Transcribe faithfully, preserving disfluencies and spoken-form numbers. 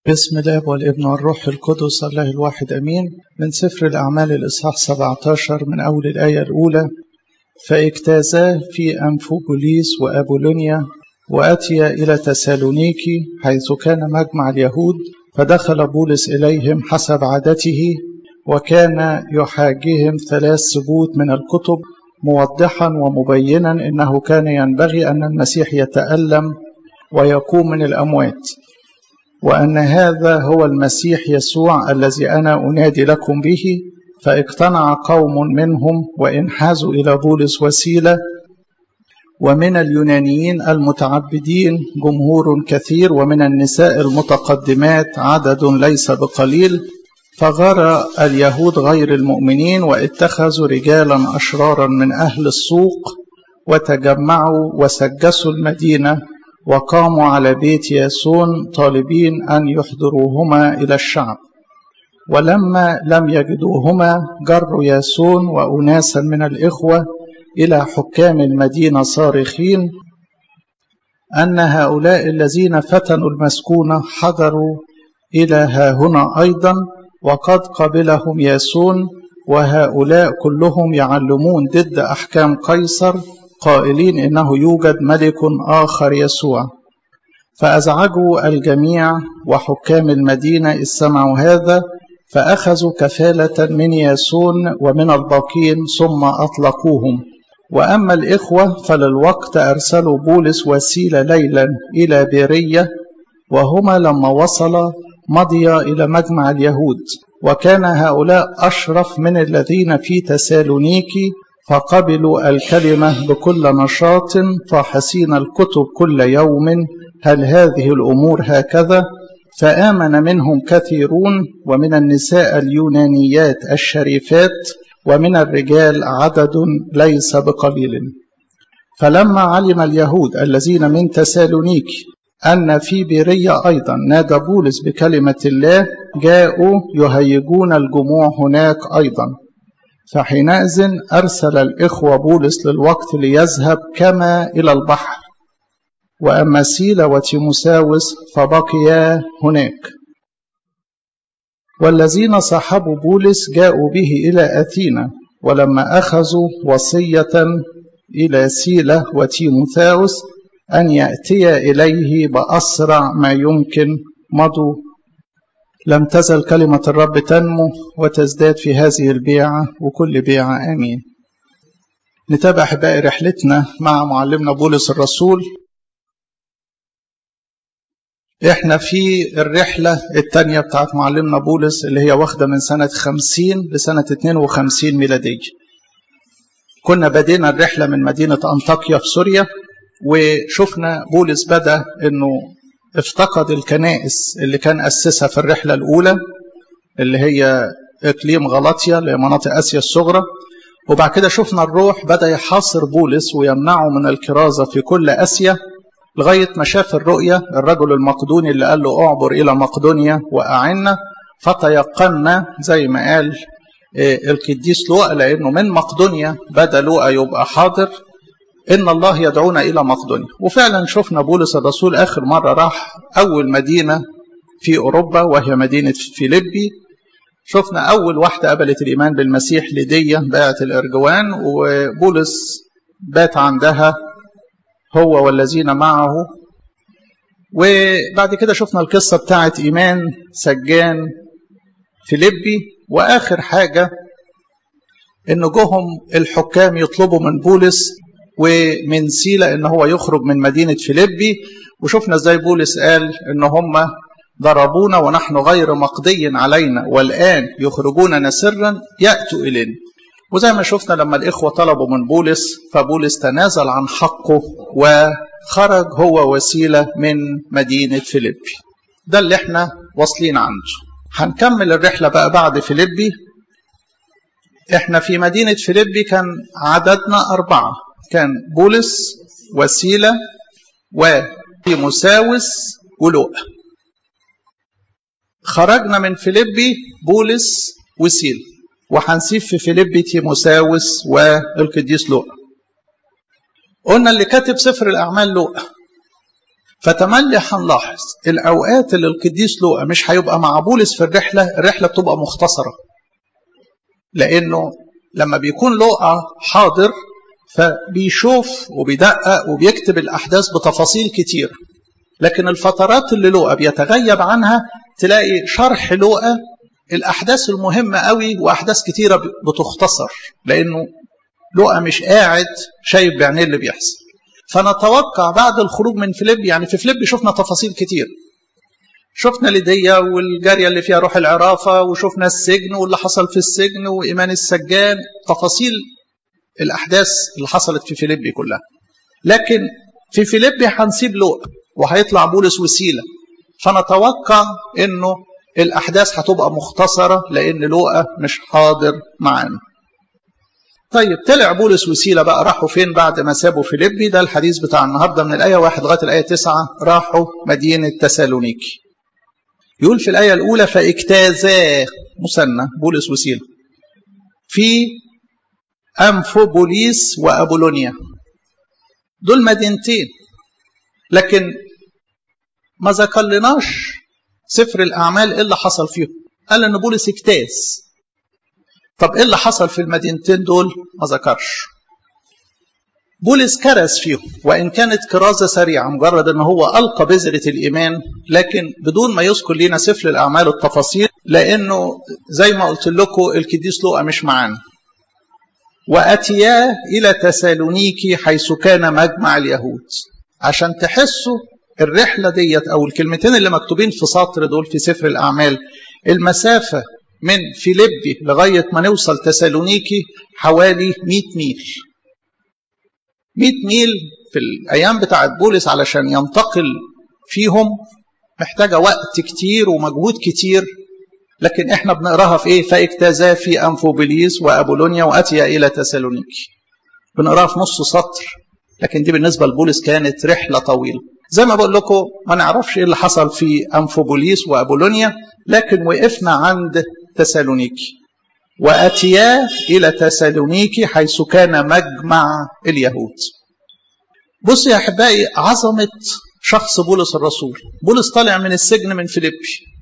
بسم الله والابن والروح القدس الله الواحد أمين. من سفر الأعمال الإصحاح سبعة عشر من أول الآية الأولى. فاجتازا في أنفوبوليس وأبولونيا وأتي إلى تسالونيكي حيث كان مجمع اليهود، فدخل بولس إليهم حسب عادته، وكان يحاجيهم ثلاث سبوت من الكتب، موضحا ومبينا إنه كان ينبغي أن المسيح يتألم ويقوم من الأموات، وأن هذا هو المسيح يسوع الذي أنا أنادي لكم به. فاقتنع قوم منهم وانحازوا إلى بولس وسيلة، ومن اليونانيين المتعبدين جمهور كثير، ومن النساء المتقدمات عدد ليس بقليل. فغار اليهود غير المؤمنين واتخذوا رجالا أشرارا من أهل السوق، وتجمعوا وسجسوا المدينة، وقاموا على بيت ياسون طالبين أن يحضروهما إلى الشعب. ولما لم يجدوهما جروا ياسون وأناسا من الإخوة إلى حكام المدينة صارخين أن هؤلاء الذين فتنوا المسكونة حضروا إلى هاهنا أيضا، وقد قبلهم ياسون، وهؤلاء كلهم يعلمون ضد أحكام قيصر، قائلين إنه يوجد ملك آخر يسوع. فأزعجوا الجميع وحكام المدينة إذ سمعوا هذا، فأخذوا كفالة من ياسون ومن الباقين ثم أطلقوهم. وأما الإخوة فللوقت أرسلوا بولس وسيلة ليلا إلى بيرية، وهما لما وصلا مضيا إلى مجمع اليهود، وكان هؤلاء أشرف من الذين في تسالونيكي، فقبلوا الكلمة بكل نشاط، فاحصين الكتب كل يوم هل هذه الأمور هكذا. فآمن منهم كثيرون، ومن النساء اليونانيات الشريفات، ومن الرجال عدد ليس بقليل. فلما علم اليهود الذين من تسالونيكي أن في بيرية أيضا نادى بولس بكلمة الله، جاءوا يهيجون الجموع هناك أيضا. فحينئذ أرسل الإخوة بولس للوقت ليذهب كما إلى البحر، وأما سيلا وتيموساوس فبقيا هناك. والذين صاحبوا بولس جاءوا به إلى أثينا، ولما أخذوا وصية إلى سيلا وتيموثاوس أن يأتي إليه بأسرع ما يمكن مضوا. لم تزل كلمة الرب تنمو وتزداد في هذه البيعة وكل بيعة. آمين. نتابع أحبائي رحلتنا مع معلمنا بولس الرسول. احنا في الرحلة الثانية بتاعت معلمنا بولس اللي هي واخدة من سنة خمسين لسنة اتنين وخمسين ميلادية. كنا بدينا الرحلة من مدينة أنطاكيا في سوريا، وشفنا بولس بدأ انه افتقد الكنائس اللي كان أسسها في الرحلة الأولى اللي هي إقليم غلاطيا لمناطق آسيا الصغرى. وبعد كده شفنا الروح بدأ يحاصر بولس ويمنعه من الكرازة في كل آسيا، لغاية ما شاف الرؤية الرجل المقدوني اللي قال له أعبر إلى مقدونيا وأعنا. فتيقنا زي ما قال القديس لوقا، لأنه من مقدونيا بدأ لوقا يبقى حاضر، إن الله يدعونا إلى مقدونيا. وفعلا شفنا بولس الرسول آخر مرة راح أول مدينة في أوروبا وهي مدينة فيليبي. شفنا أول واحدة قبلت الإيمان بالمسيح ليدية باعت الإرجوان، وبولس بات عندها هو والذين معه. وبعد كده شفنا القصة بتاعت إيمان سجان فيليبي. وآخر حاجة إن جوهم الحكام يطلبوا من بولس ومن سيلا إن هو يخرج من مدينة فيليبي. وشفنا ازاي بولس قال إن هم ضربونا ونحن غير مقضي علينا، والآن يخرجوننا سرا يأتوا إلينا. وزي ما شفنا لما الإخوة طلبوا من بولس فبولس تنازل عن حقه وخرج هو وسيلة من مدينة فيليبي. ده اللي احنا واصلين عنده. هنكمل الرحلة بقى بعد فيليبي. احنا في مدينة فيليبي كان عددنا أربعة، كان بولس وسيلة وتيموساوس ولوقا. خرجنا من فيليبي بولس وسيلة، وهنسيب في فيليبي تيموساوس والقديس لوقا. قلنا اللي كاتب سفر الأعمال لوقا، فتملي هنلاحظ الأوقات اللي القديس لوقا مش هيبقى مع بولس في الرحلة، الرحلة بتبقى مختصرة، لأنه لما بيكون لوقا حاضر فبيشوف وبيدقق وبيكتب الأحداث بتفاصيل كتير. لكن الفترات اللي لوقا بيتغيب عنها تلاقي شرح لوقا الأحداث المهمة قوي وأحداث كتيرة بتختصر، لأنه لوقا مش قاعد شايف بعينيه اللي بيحصل. فنتوقع بعد الخروج من فيليبي، يعني في فيليبي شفنا تفاصيل كتير، شفنا ليديا والجارية اللي فيها روح العرافة، وشفنا السجن واللي حصل في السجن وإيمان السجان، تفاصيل الأحداث اللي حصلت في فيليبي كلها. لكن في فيليبي هنسيب لوقا وهيطلع بولس وسيلة، فنتوقع إنه الأحداث هتبقى مختصرة لأن لوقا مش حاضر معانا. طيب طلع بولس وسيلة بقى، راحوا فين بعد ما سابوا فيليبي؟ ده الحديث بتاع النهاردة من الآية واحد لغاية الآية تسعة. راحوا مدينة تسالونيكي. يقول في الآية الأولى فاجتازا مثنى بولس وسيلة في أنفوبوليس وأبولونيا، دول مدينتين، لكن ما ذكرلناش سفر الأعمال إيه اللي حصل فيهم. قال إن بولس اجتاز. طب إيه اللي حصل في المدينتين دول؟ ما ذكرش. بولس كرز فيهم، وإن كانت كرازة سريعة مجرد إن هو ألقى بذرة الإيمان، لكن بدون ما يذكر لنا سفر الأعمال التفاصيل، لأنه زي ما قلت لكم القديس لوقا مش معانا. وأتيا إلى تسالونيكي حيث كان مجمع اليهود. عشان تحسوا الرحلة ديت أو الكلمتين اللي مكتوبين في سطر دول في سفر الأعمال، المسافة من فيليبي لغاية ما نوصل تسالونيكي حوالي مئة ميل. مئة ميل في الأيام بتاعت بولس علشان ينتقل فيهم محتاجة وقت كتير ومجهود كتير، لكن احنا بنقراها في ايه؟ فاجتازا في أنفوبوليس وأبولونيا وأتيا إلى تسالونيكي. بنقراها في نص سطر، لكن دي بالنسبة لبولس كانت رحلة طويلة. زي ما بقول لكم ما نعرفش ايه اللي حصل في أنفوبوليس وأبولونيا، لكن وقفنا عند تسالونيكي. وأتيا إلى تسالونيكي حيث كان مجمع اليهود. بص يا أحبائي عظمة شخص بولس الرسول. بولس طالع من السجن من فيليبي،